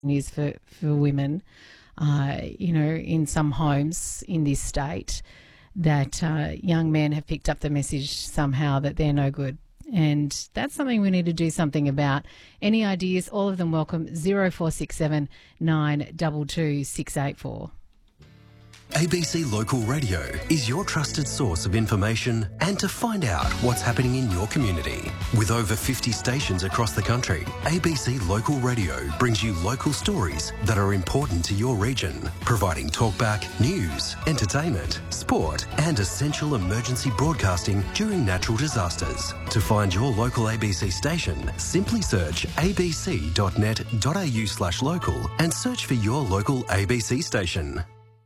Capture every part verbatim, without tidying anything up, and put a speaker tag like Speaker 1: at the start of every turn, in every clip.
Speaker 1: is for, for women, uh, you know, in some homes in this state, that uh, young men have picked up the message somehow that they're no good. And that's something we need to do something about. Any ideas? All of them welcome. zero four six seven nine two two six eight four.
Speaker 2: A B C Local Radio is your trusted source of information and to find out what's happening in your community. With over fifty stations across the country, A B C Local Radio brings you local stories that are important to your region, providing talkback, news, entertainment, sport and essential emergency broadcasting during natural disasters. To find your local A B C station, simply search abc.net.au slash local and search for your local A B C station.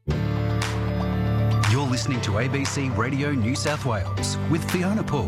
Speaker 2: You're listening to A B C Radio New South Wales with Fiona Poole.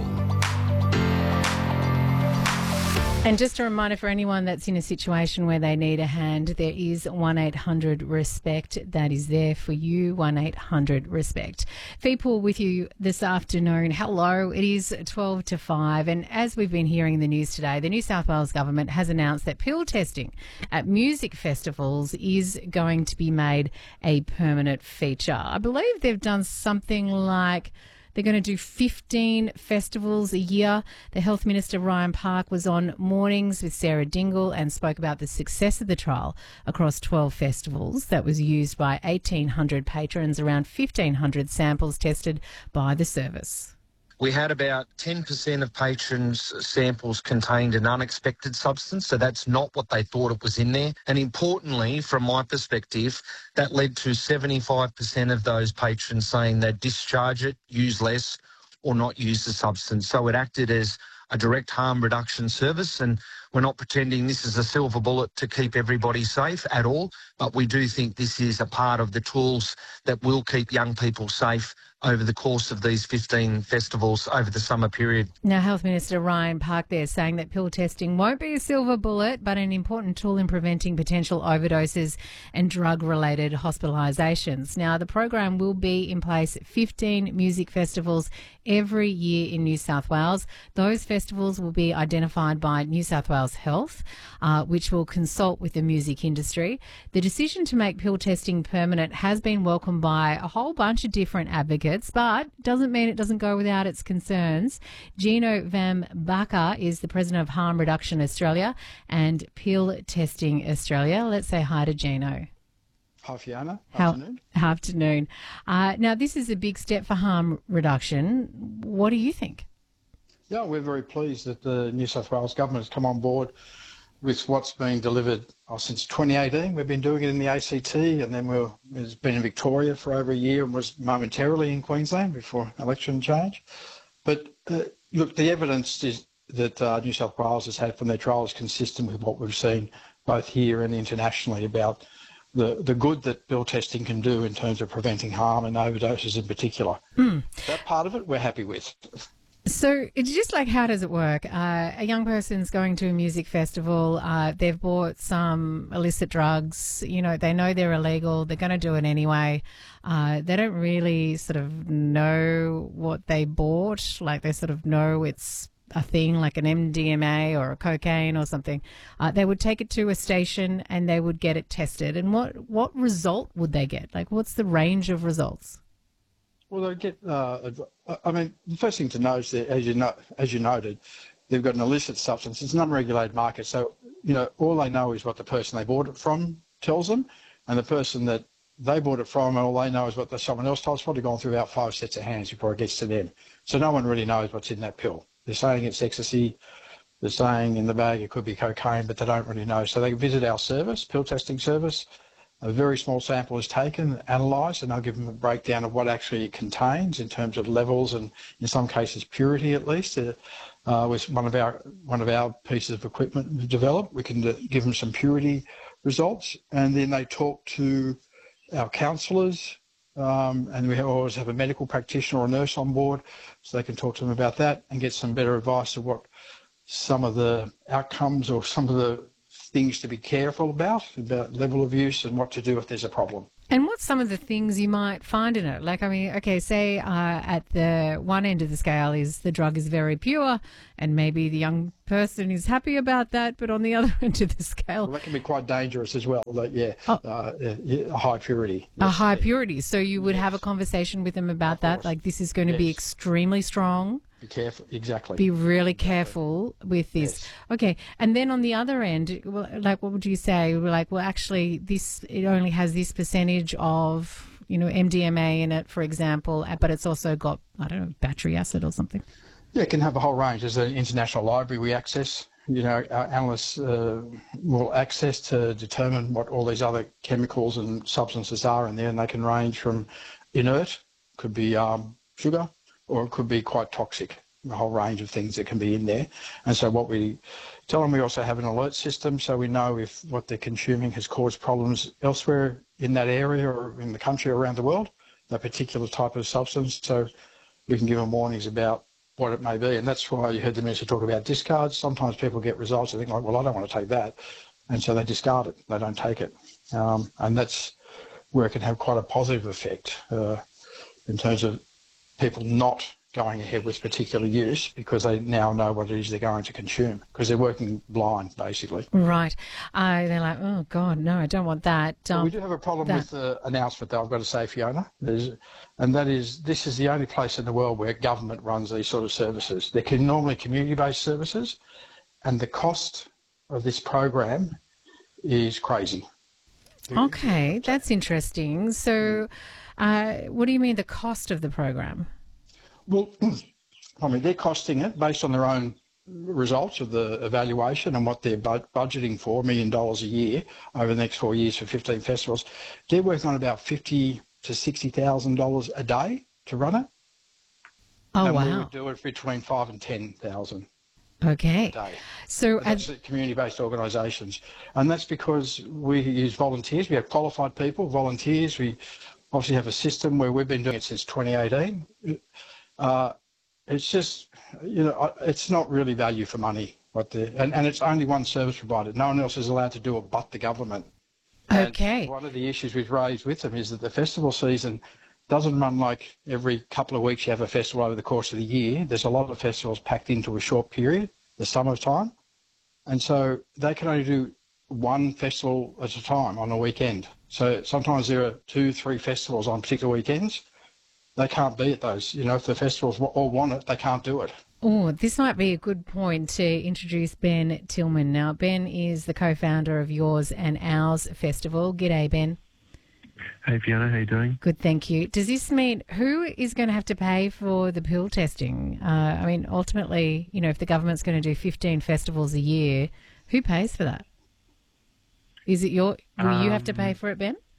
Speaker 1: And just a reminder for anyone that's in a situation where they need a hand, there is one eight hundred RESPECT that is there for you, one eight hundred RESPECT. People with you this afternoon. Hello, it is twelve to five, and as we've been hearing in the news today, the New South Wales government has announced that pill testing at music festivals is going to be made a permanent feature. I believe they've done something like they're going to do fifteen festivals a year. The Health Minister, Ryan Park, was on Mornings with Sarah Dingle and spoke about the success of the trial across twelve festivals that was used by eighteen hundred patrons, around fifteen hundred samples tested by the service.
Speaker 3: We had about ten percent of patrons' samples contained an unexpected substance, so that's not what they thought it was in there. And importantly, from my perspective, that led to seventy-five percent of those patrons saying they'd discharge it, use less, or not use the substance. So it acted as a direct harm reduction service, and we're not pretending this is a silver bullet to keep everybody safe at all, but we do think this is a part of the tools that will keep young people safe over the course of these fifteen festivals over the summer period.
Speaker 1: Now, Health Minister Ryan Park there saying that pill testing won't be a silver bullet, but an important tool in preventing potential overdoses and drug-related hospitalisations. Now, the program will be in place at fifteen music festivals every year in New South Wales. Those festivals will be identified by New South Wales Health, uh, which will consult with the music industry. The decision to make pill testing permanent has been welcomed by a whole bunch of different advocates, but doesn't mean it doesn't go without its concerns. Gino Van Backer is the president of Harm Reduction Australia and Pill Testing Australia. Let's say hi to Gino.
Speaker 4: Hi, Fiona.
Speaker 1: How,
Speaker 4: Afternoon.
Speaker 1: Afternoon. Uh, now, this is a big step for harm reduction. What do you think?
Speaker 4: Yeah, we're very pleased that the New South Wales government has come on board with what's been delivered oh, since twenty eighteen. We've been doing it in the A C T, and then we've it's been in Victoria for over a year and was momentarily in Queensland before election change. But uh, look, the evidence is that uh, New South Wales has had from their trial is consistent with what we've seen both here and internationally about the, the good that pill testing can do in terms of preventing harm and overdoses in particular.
Speaker 1: Mm.
Speaker 4: That part of it we're happy with.
Speaker 1: So it's just like, how does it work? Uh, a young person's going to a music festival, uh, they've bought some illicit drugs, you know, they know they're illegal, they're going to do it anyway. Uh, they don't really sort of know what they bought, like they sort of know it's a thing like an M D M A or a cocaine or something. Uh, they would take it to a station and they would get it tested. And what, what result would they get? Like, what's the range of results?
Speaker 4: Well, they get. Uh, I mean, the first thing to know is that, as you know, as you noted, they've got an illicit substance. It's an unregulated market, so you know all they know is what the person they bought it from tells them, and the person that they bought it from, all they know is what the, someone else told. It's probably gone through about five sets of hands before it gets to them. So no one really knows what's in that pill. They're saying it's ecstasy. They're saying in the bag it could be cocaine, but they don't really know. So they visit our service, pill testing service. A very small sample is taken, analysed, and I'll give them a breakdown of what actually it contains in terms of levels and, in some cases, purity at least. Uh, uh, with one of our one of our pieces of equipment we've developed, we can uh, give them some purity results, and then they talk to our counsellors, um, and we always have a medical practitioner or a nurse on board, so they can talk to them about that and get some better advice of what some of the outcomes or some of the things to be careful about, about level of use and what to do if there's a problem.
Speaker 1: And what's some of the things you might find in it? Like, I mean, okay, say uh, at the one end of the scale is the drug is very pure and maybe the young person is happy about that, but on the other end of the scale...
Speaker 4: Well, that can be quite dangerous as well, like, yeah,
Speaker 1: oh.
Speaker 4: uh, yeah, a high purity.
Speaker 1: A
Speaker 4: yes,
Speaker 1: high
Speaker 4: yeah.
Speaker 1: purity. So you would
Speaker 4: yes.
Speaker 1: have a conversation with them about
Speaker 4: of
Speaker 1: that,
Speaker 4: course.
Speaker 1: like this is going to
Speaker 4: yes.
Speaker 1: be extremely strong.
Speaker 4: Be careful, exactly.
Speaker 1: Be really careful with this.
Speaker 4: Yes.
Speaker 1: Okay, and then on the other end, well, like what would you say? We're like, well, actually, this it only has this percentage of, you know, M D M A in it, for example, but it's also got, I don't know, battery acid or something.
Speaker 4: Yeah, it can have a whole range. There's an international library we access. You know, our analysts uh, will access to determine what all these other chemicals and substances are in there, and they can range from inert, could be um, sugar, or it could be quite toxic, a whole range of things that can be in there. And so what we tell them, we also have an alert system, so we know if what they're consuming has caused problems elsewhere in that area or in the country or around the world, that particular type of substance. So we can give them warnings about what it may be. And that's why you heard the minister talk about discards. Sometimes people get results and think like, well, I don't want to take that. And so they discard it, they don't take it. Um, and that's where it can have quite a positive effect uh, in terms of people not going ahead with particular use because they now know what it is they're going to consume because they're working blind, basically.
Speaker 1: Right. Uh, they're like, oh, God, no, I don't want that. Um,
Speaker 4: well, we do have a problem
Speaker 1: that...
Speaker 4: with the announcement, though, I've got to say, Fiona, There's, and that is this is the only place in the world where government runs these sort of services. They're can normally community-based services, and the cost of this program is crazy.
Speaker 1: Okay, that's interesting. So uh, what do you mean the cost of the program?
Speaker 4: Well, I mean, they're costing it based on their own results of the evaluation and what they're bu- budgeting for, a million dollars a year over the next four years for fifteen festivals. They're working on about fifty to sixty thousand dollars a day to run it.
Speaker 1: Oh,
Speaker 4: and
Speaker 1: wow.
Speaker 4: we would do it between five and ten thousand.
Speaker 1: Okay.
Speaker 4: A day.
Speaker 1: So
Speaker 4: that's
Speaker 1: at...
Speaker 4: community-based organisations, and that's because we use volunteers. We have qualified people, volunteers. We obviously have a system where we've been doing it since twenty eighteen. Uh, it's just, you know, it's not really value for money. What the and, and it's only one service provider. No one else is allowed to do it but the government.
Speaker 1: Okay.
Speaker 4: And one of the issues we've raised with them is that the festival season doesn't run like every couple of weeks you have a festival over the course of the year. There's a lot of festivals packed into a short period, the summertime. And so they can only do one festival at a time on a weekend. So sometimes there are two, three festivals on particular weekends. They can't be at those. You know, if the festivals all want it, they can't do it.
Speaker 1: Oh, this might be a good point to introduce Ben Tillman. Now, Ben is the co-founder of Yours and Ours Festival. G'day, Ben.
Speaker 5: Hey, Fiona, how you doing?
Speaker 1: Good, thank you. Does this mean who is going to have to pay for the pill testing? Uh, I mean, ultimately, you know, if the government's going to do fifteen festivals a year, who pays for that? Is it your, will um, you have to pay for it, Ben?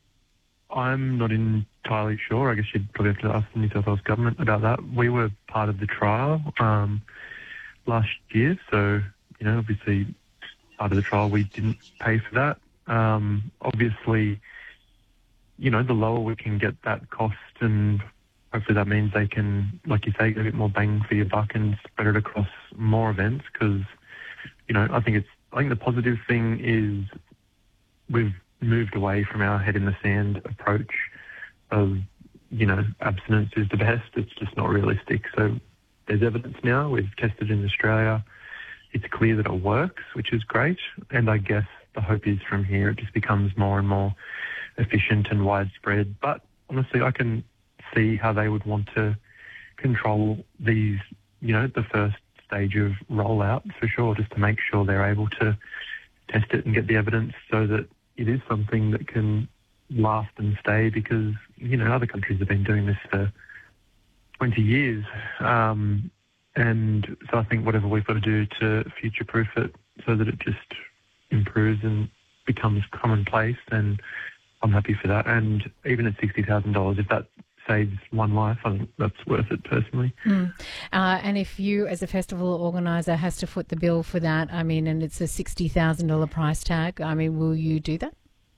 Speaker 5: I'm not entirely sure. I guess you'd probably have to ask the New South Wales government about that. We were part of the trial um, last year, so, you know, obviously part of the trial we didn't pay for that. Um, obviously, you know, the lower we can get that cost, and hopefully that means they can, like you say, get a bit more bang for your buck and spread it across more events because, you know, I think it's, I think the positive thing is we've moved away from our head in the sand approach of, you know, abstinence is the best. It's just not realistic. So there's evidence now. We've tested in Australia. It's clear that it works, which is great. And I guess the hope is from here it just becomes more and more efficient and widespread. But honestly, I can see how they would want to control these, you know, the first stage of rollout for sure, just to make sure they're able to test it and get the evidence so that it is something that can last and stay because, you know, other countries have been doing this for twenty years. Um, and so I think whatever we've got to do to future-proof it so that it just improves and becomes commonplace, then I'm happy for that. And even at sixty thousand dollars, if that saves one life, I think that's worth it personally.
Speaker 1: Mm. Uh, and if you, as a festival organiser, has to foot the bill for that, I mean, and it's a sixty thousand dollars price tag, I mean, will you do that?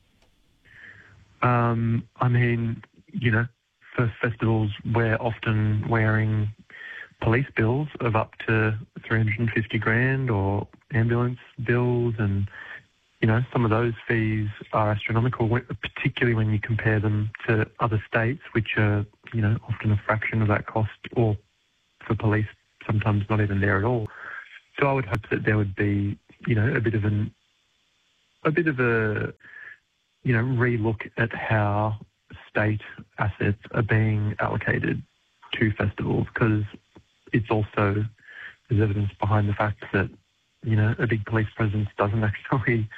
Speaker 5: Um, I mean, you know, for festivals, we're often wearing police bills of up to three hundred fifty grand or ambulance bills, and you know, some of those fees are astronomical, particularly when you compare them to other states, which are, you know, often a fraction of that cost, or for police, sometimes not even there at all. So I would hope that there would be, you know, a bit of an, a bit of a, you know, re-look at how state assets are being allocated to festivals, because it's also, there's evidence behind the fact that, you know, a big police presence doesn't actually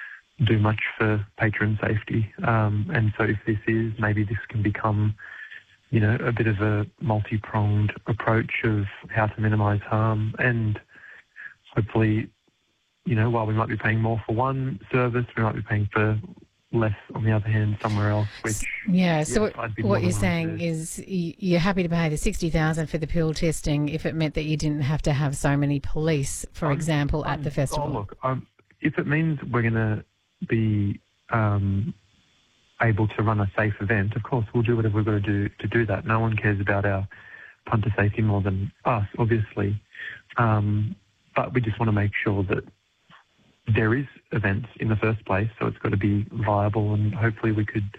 Speaker 5: do much for patron safety. Um, and so if this is, maybe this can become, you know, a bit of a multi-pronged approach of how to minimise harm, and hopefully, you know, while we might be paying more for one service, we might be paying for less on the other hand somewhere else, which...
Speaker 1: Yeah, so
Speaker 5: yes,
Speaker 1: what, what you're saying to... is you're happy to pay the sixty thousand dollars for the pill testing if it meant that you didn't have to have so many police, for
Speaker 5: I'm,
Speaker 1: example,
Speaker 5: I'm,
Speaker 1: at the festival.
Speaker 5: Oh, look, um, if it means we're going to be um, able to run a safe event, of course we'll do whatever we've got to do to do that. No one cares about our punter safety more than us, obviously. Um, but we just want to make sure that there is events in the first place, so it's got to be viable, and hopefully we could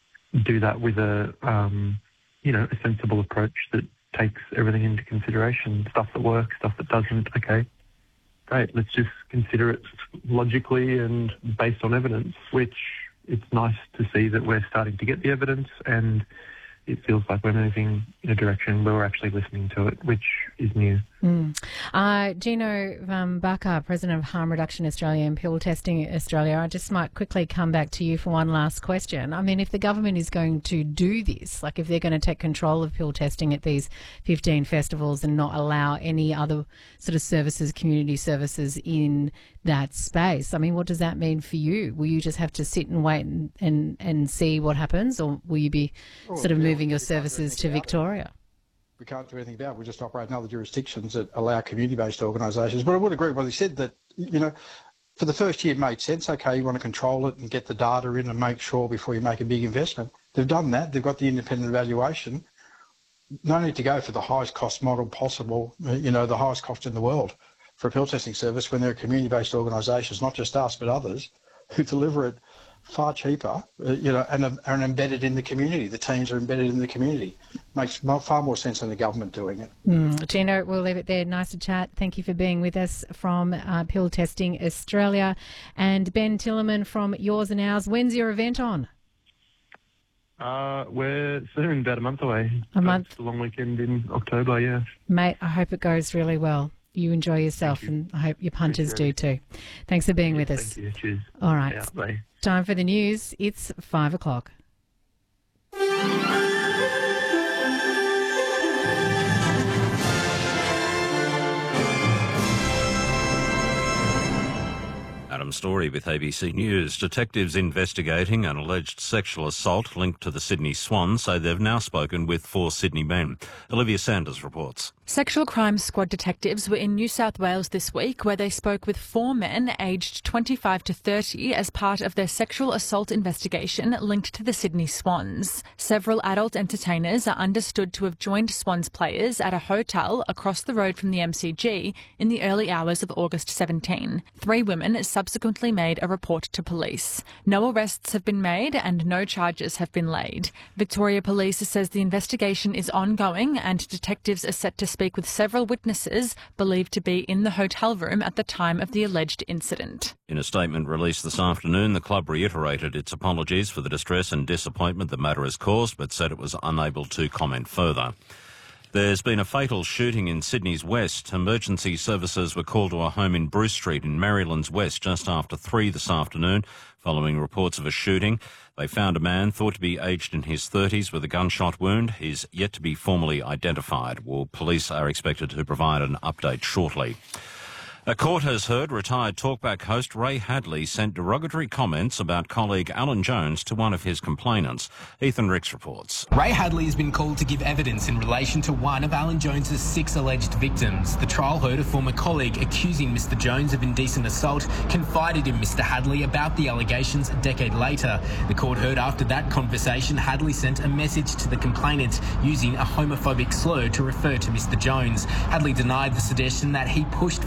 Speaker 5: do that with a, um, you know, a sensible approach that takes everything into consideration. Stuff that works, stuff that doesn't, okay, great, let's just consider it logically and based on evidence, which it's nice to see that we're starting to get the evidence, and it feels like we're moving in a direction where we're actually listening to it, which is new.
Speaker 1: Mm. Uh, Gino um, Baca, President of Harm Reduction Australia and Pill Testing Australia, I just might quickly come back to you for one last question. I mean, if the government is going to do this, like if they're going to take control of pill testing at these fifteen festivals and not allow any other sort of services, community services in that space, I mean, what does that mean for you? Will you just have to sit and wait and, and, and see what happens, or will you be
Speaker 4: oh,
Speaker 1: sort of
Speaker 4: yeah,
Speaker 1: moving your services to Victoria?
Speaker 4: It. We can't do anything about it. We just operate in other jurisdictions that allow community-based organisations. But I would agree with what he said, that, you know, for the first year it made sense. Okay, you want to control it and get the data in and make sure before you make a big investment. They've done that. They've got the independent evaluation. No need to go for the highest cost model possible, you know, the highest cost in the world for a pill testing service when there are community-based organisations, not just us but others, who deliver it far cheaper, uh, you know, and are and embedded in the community. The teams are embedded in the community. Makes far more sense than the government doing it.
Speaker 1: Mm. Gino, we'll leave it there. Nice to chat. Thank you for being with us from uh, Pill Testing Australia. And Ben Tillerman from Yours and Ours. When's your event on?
Speaker 5: Uh, we're soon, about a month away.
Speaker 1: A month?
Speaker 5: It's a long weekend in October, yeah.
Speaker 1: Mate, I hope it goes really well. You enjoy yourself, you. and I hope your punters do too. Thanks for being
Speaker 5: yeah,
Speaker 1: with us.
Speaker 5: Thank you. Cheers.
Speaker 1: All right.
Speaker 5: Yeah, bye.
Speaker 1: Time for the news. It's five o'clock.
Speaker 6: Adam Story with A B C News. Detectives investigating an alleged sexual assault linked to the Sydney Swans say they've now spoken with four Sydney men. Olivia Sanders reports.
Speaker 7: Sexual Crime Squad detectives were in New South Wales this week, where they spoke with four men aged twenty-five to thirty as part of their sexual assault investigation linked to the Sydney Swans. Several adult entertainers are understood to have joined Swans players at a hotel across the road from the M C G in the early hours of August seventeenth. Three women subsequently made a report to police. No arrests have been made and no charges have been laid. Victoria Police says the investigation is ongoing and detectives are set to speak with several witnesses believed to be in the hotel room at the time of the alleged incident.
Speaker 6: In a statement released this afternoon, the club reiterated its apologies for the distress and disappointment the matter has caused, but said it was unable to comment further. There's been a fatal shooting in Sydney's west. Emergency services were called to a home in Bruce Street in Maryland's west just after three this afternoon, following reports of a shooting. They found a man thought to be aged in his thirties with a gunshot wound. He's yet to be formally identified. Well, police are expected to provide an update shortly. A court has heard retired Talkback host Ray Hadley sent derogatory comments about colleague Alan Jones to one of his complainants. Ethan Ricks reports.
Speaker 8: Ray Hadley has been called to give evidence in relation to one of Alan Jones's six alleged victims. The trial heard a former colleague accusing Mister Jones of indecent assault confided in Mister Hadley about the allegations a decade later. The court heard after that conversation, Hadley sent a message to the complainant using a homophobic slur to refer to Mister Jones. Hadley denied the suggestion that he pushed for the complainant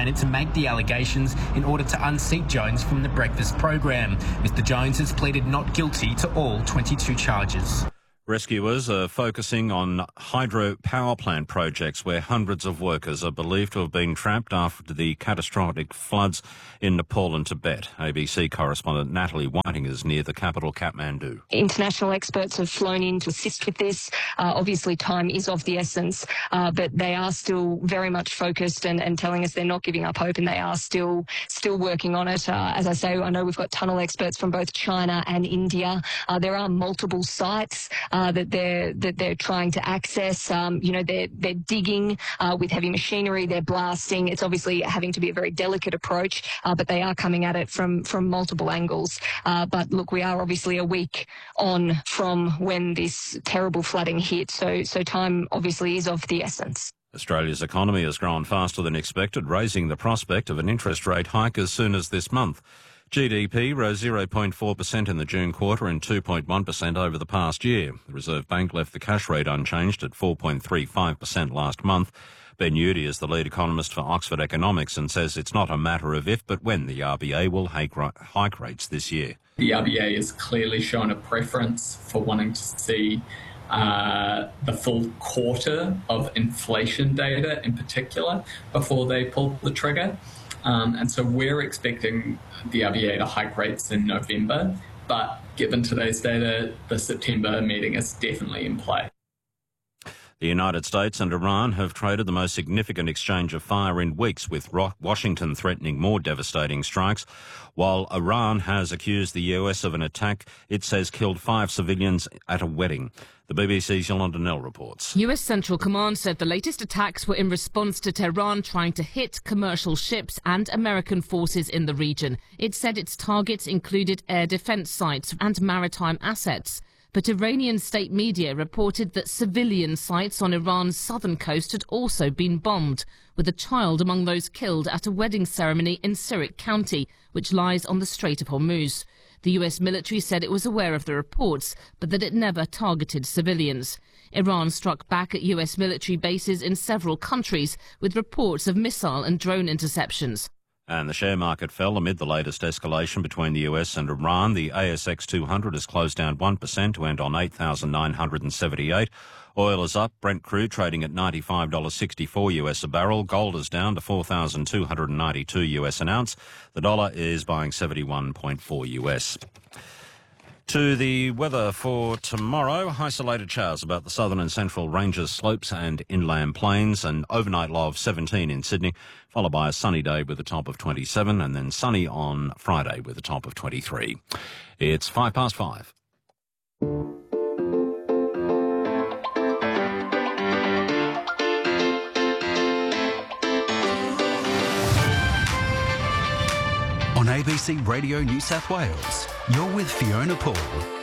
Speaker 8: China to make the allegations in order to unseat Jones from the breakfast program. Mister Jones has pleaded not guilty to all twenty-two charges.
Speaker 6: Rescuers are focusing on hydro power plant projects where hundreds of workers are believed to have been trapped after the catastrophic floods in Nepal and Tibet. A B C correspondent Natalie Whiting is near the capital, Kathmandu.
Speaker 9: International experts have flown in to assist with this. Uh, obviously, time is of the essence, uh, but they are still very much focused and, and telling us they're not giving up hope, and they are still still working on it. Uh, as I say, I know we've got tunnel experts from both China and India. Uh, there are multiple sites Uh, that they're that they're trying to access. Um, you know, they're they're digging uh, with heavy machinery. They're blasting. It's obviously having to be a very delicate approach, uh, but they are coming at it from from multiple angles. Uh, but look, we are obviously a week on from when this terrible flooding hit, so so time obviously is of the essence.
Speaker 6: Australia's economy has grown faster than expected, raising the prospect of an interest rate hike as soon as this month. G D P rose zero point four percent in the June quarter and two point one percent over the past year. The Reserve Bank left the cash rate unchanged at four point three five percent last month. Ben Udy is the lead economist for Oxford Economics and says it's not a matter of if but when the R B A will hike, hike rates this year.
Speaker 10: The R B A has clearly shown a preference for wanting to see uh, the full quarter of inflation data in particular before they pull the trigger. Um, and so we're expecting the R B A to hike rates in November, but given today's data, the September meeting is definitely in play.
Speaker 6: The United States and Iran have traded the most significant exchange of fire in weeks, with Washington threatening more devastating strikes, while Iran has accused the U S of an attack it says killed five civilians at a wedding. The B B C's Yolanda Nell reports.
Speaker 11: U S Central Command said the latest attacks were in response to Tehran trying to hit commercial ships and American forces in the region. It said its targets included air defense sites and maritime assets. But Iranian state media reported that civilian sites on Iran's southern coast had also been bombed, with a child among those killed at a wedding ceremony in Sirik County, which lies on the Strait of Hormuz. The U S military said it was aware of the reports, but that it never targeted civilians. Iran struck back at U S military bases in several countries, with reports of missile and drone interceptions.
Speaker 6: And the share market fell amid the latest escalation between the U S and Iran. The A S X two hundred has closed down one percent to end on eight thousand nine hundred seventy-eight. Oil is up. Brent crude trading at ninety-five dollars sixty-four U S a barrel. Gold is down to four thousand two hundred ninety-two U S an ounce. The dollar is buying seventy-one point four U S. To the weather for tomorrow, isolated showers about the southern and central ranges, slopes and inland plains, an overnight low of seventeen in Sydney, followed by a sunny day with a top of twenty-seven, and then sunny on Friday with a top of twenty-three. It's five past five.
Speaker 2: On A B C Radio New South Wales, you're with Fiona Paul.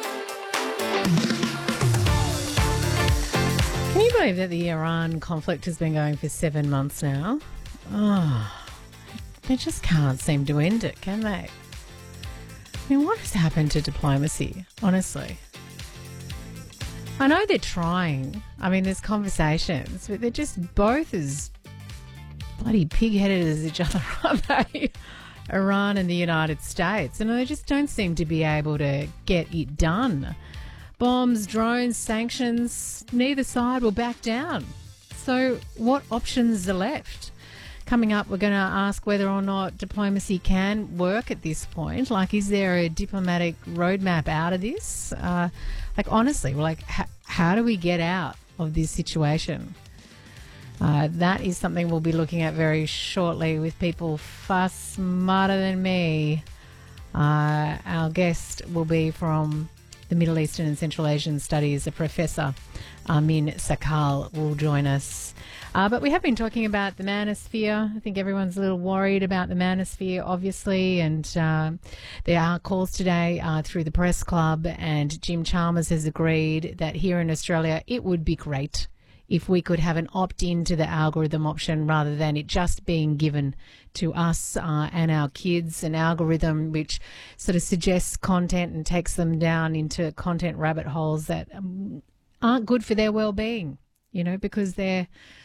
Speaker 1: Can you believe that the Iran conflict has been going for seven months now? Oh, they just can't seem to end it, can they? I mean, what has happened to diplomacy, honestly? I know they're trying. I mean, there's conversations, but they're just both as bloody pig-headed as each other, aren't they? Iran and the United States, and they just don't seem to be able to get it done. Bombs, drones, sanctions, neither side will back down. So what options are left? Coming up, we're going to ask whether or not diplomacy can work at this point. Like, is there a diplomatic roadmap out of this? Uh, like, honestly, like, h- how do we get out of this situation? Uh, that is something we'll be looking at very shortly with people far smarter than me. Uh, our guest will be from the Middle Eastern and Central Asian Studies. A professor, Amin Sakal, will join us. Uh, but we have been talking about the manosphere. I think everyone's a little worried about the manosphere, obviously, and uh, there are calls today uh, through the Press Club, and Jim Chalmers has agreed that here in Australia it would be great if we could have an opt-in to the algorithm option rather than it just being given to us uh, and our kids, an algorithm which sort of suggests content and takes them down into content rabbit holes that um, aren't good for their well-being, you know, because they're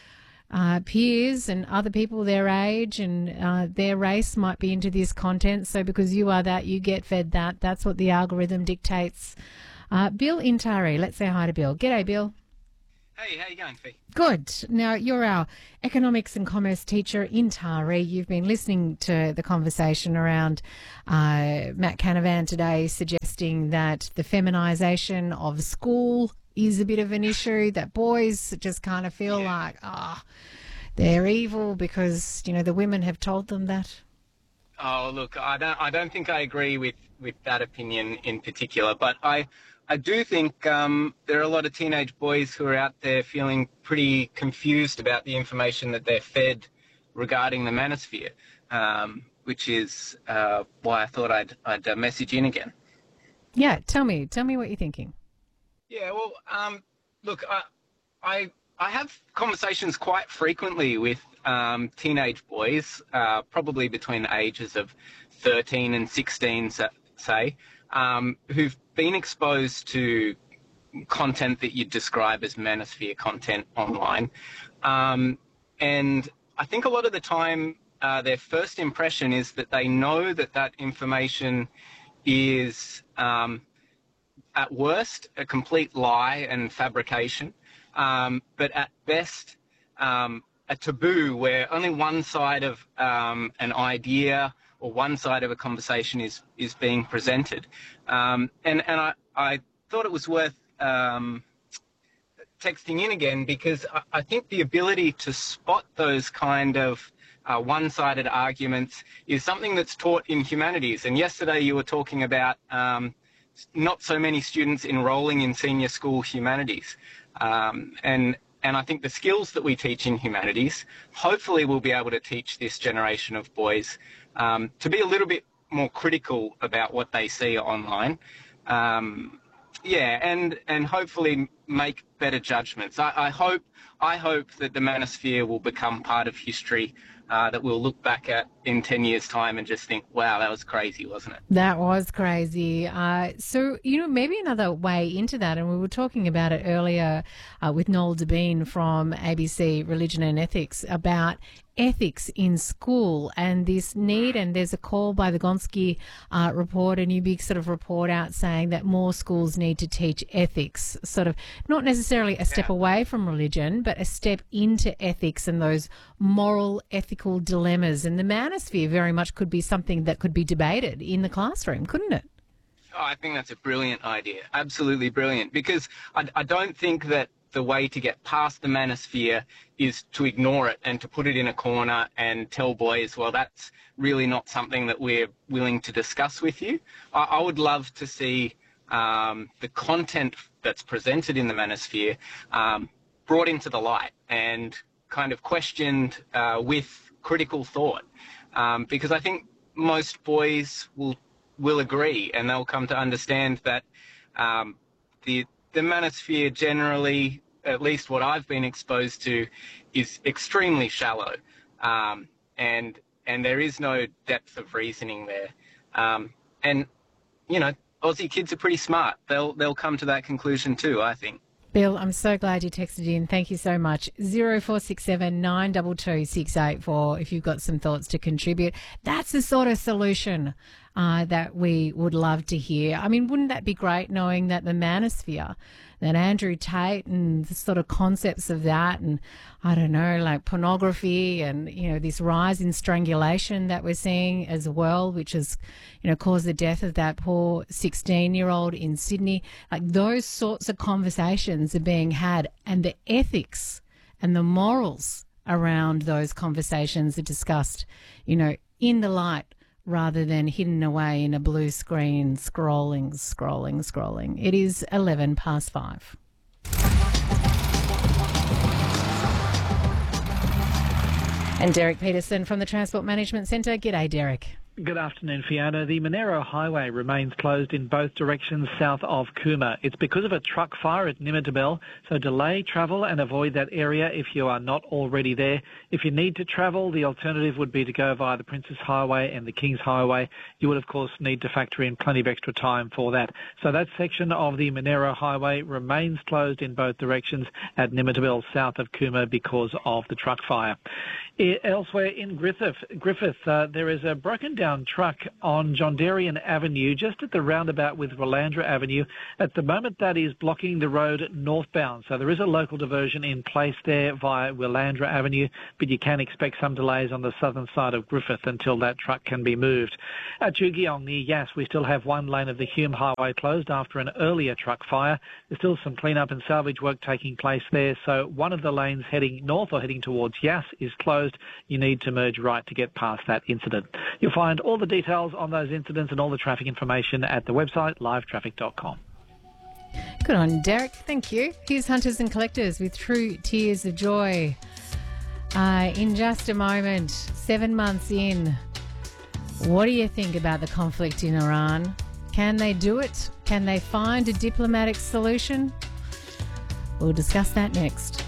Speaker 1: uh, peers and other people their age and uh, their race might be into this content. So because you are that, you get fed that. That's what the algorithm dictates. Uh, Bill in Taree. Let's say hi to Bill. G'day, Bill.
Speaker 12: Hey, how you going, Fee?
Speaker 1: Good. Now, you're our economics and commerce teacher in Taree. You've been listening to the conversation around uh, Matt Canavan today, suggesting that the feminisation of school is a bit of an issue, that boys just kind of feel yeah. like, ah, oh, they're evil because, you know, the women have told them that.
Speaker 12: Oh, look, I don't, I don't think I agree with, with that opinion in particular, but I, I do think um, there are a lot of teenage boys who are out there feeling pretty confused about the information that they're fed regarding the manosphere, um, which is uh, why I thought I'd, I'd uh, message in again.
Speaker 1: Yeah, tell me, tell me what you're thinking.
Speaker 12: Yeah, well, um, look, I, I, I have conversations quite frequently with um, teenage boys, uh, probably between the ages of thirteen and sixteen, say, um, who've been exposed to content that you'd describe as manosphere content online. Um, and I think a lot of the time uh, their first impression is that they know that that information is, um, at worst, a complete lie and fabrication, um, but at best, um, a taboo where only one side of um, an idea or one side of a conversation is is being presented. Um, and and I, I thought it was worth um, texting in again because I, I think the ability to spot those kind of uh, one-sided arguments is something that's taught in humanities. And yesterday you were talking about um, not so many students enrolling in senior school humanities. Um, and And I think the skills that we teach in humanities, hopefully we'll be able to teach this generation of boys um, to be a little bit more critical about what they see online. Um, yeah, and, and hopefully make better judgments. I, I hope I hope that the manosphere will become part of history uh, that we'll look back at in ten years' time and just think, wow, that was crazy, wasn't it?
Speaker 1: That was crazy. Uh, so, you know, maybe another way into that, and we were talking about it earlier uh, with Noel Debien from A B C Religion and Ethics about ethics in school and this need, and there's a call by the Gonski uh, report, a new big sort of report out saying that more schools need to teach ethics, sort of not necessarily a step yeah. away from religion, but a step into ethics and those moral, ethical dilemmas. And the manosphere very much could be something that could be debated in the classroom, couldn't it?
Speaker 12: Oh, I think that's a brilliant idea. Absolutely brilliant. Because I, I don't think that the way to get past the manosphere is to ignore it and to put it in a corner and tell boys, well, that's really not something that we're willing to discuss with you. I, I would love to see um, the content that's presented in the manosphere um, brought into the light and kind of questioned uh, with critical thought. Um, because I think most boys will will agree and they'll come to understand that um, the the manosphere generally, at least what I've been exposed to, is extremely shallow, um, and and there is no depth of reasoning there. Um, and you know, Aussie kids are pretty smart. They'll they'll come to that conclusion too, I think.
Speaker 1: Bill, I'm so glad you texted in. Thank you so much. zero four six seven nine two two six eight four if you've got some thoughts to contribute. That's the sort of solution uh, that we would love to hear. I mean, wouldn't that be great knowing that the manosphere, that Andrew Tate and the sort of concepts of that and, I don't know, like pornography and, you know, this rise in strangulation that we're seeing as well, which has, you know, caused the death of that poor sixteen-year-old in Sydney. Like those sorts of conversations are being had, and the ethics and the morals around those conversations are discussed, you know, in the light rather than hidden away in a blue screen, scrolling, scrolling, scrolling. It is eleven past five. And Derek Peterson from the Transport Management Centre. G'day, Derek.
Speaker 13: Good afternoon, Fiona. The Monero Highway remains closed in both directions south of Cooma. It's because of a truck fire at Nimmitabel, so delay travel and avoid that area if you are not already there. If you need to travel, the alternative would be to go via the Princess Highway and the Kings Highway. You would, of course, need to factor in plenty of extra time for that. So that section of the Monero Highway remains closed in both directions at Nimmitabel, south of Cooma, because of the truck fire. Elsewhere in Griffith, Griffith uh, there is a broken down truck on John Darien Avenue, just at the roundabout with Willandra Avenue. At the moment, that is blocking the road northbound. So there is a local diversion in place there via Willandra Avenue, but you can expect some delays on the southern side of Griffith until that truck can be moved. At Jugiong near Yass, we still have one lane of the Hume Highway closed after an earlier truck fire. There's still some clean-up and salvage work taking place there, so one of the lanes heading north or heading towards Yass is closed. You need to merge right to get past that incident. You'll find all the details on those incidents and all the traffic information at the website live traffic dot com.
Speaker 1: Good on, Derek. Thank you. Here's Hunters and Collectors with True Tears of Joy. Uh, in just a moment, seven months in, what do you think about the conflict in Iran? Can they do it? Can they find a diplomatic solution? We'll discuss that next.